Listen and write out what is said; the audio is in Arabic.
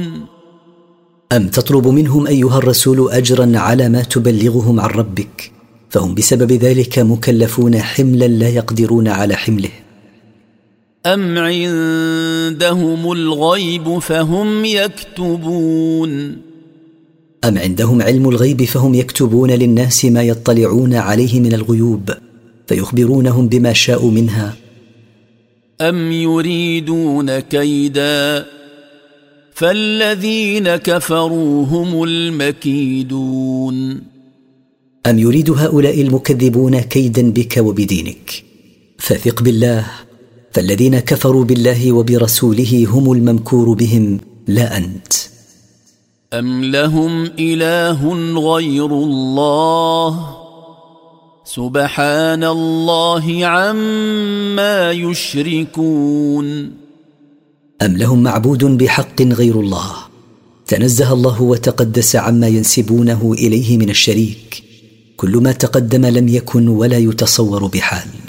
أم تطلب منهم أيها الرسول أجرا على ما تبلغهم عن ربك، فهم بسبب ذلك مكلفون حملا لا يقدرون على حمله؟ أم عندهم الغيب فهم يكتبون أم عندهم علم الغيب فهم يكتبون للناس ما يطلعون عليه من الغيوب فيخبرونهم بما شاءوا منها؟ أم يريدون كيدا فالذين كفروا هم المكيدون أم يريد هؤلاء المكذبون كيدا بك وبدينك؟ فثق بالله، فالذين كفروا بالله وبرسوله هم الممكور بهم لا أنت. أم لهم إله غير الله سبحان الله عما يشركون أم لهم معبود بحق غير الله، تنزه الله وتقدس عما ينسبونه إليه من الشريك، كل ما تقدم لم يكن ولا يتصور بحال.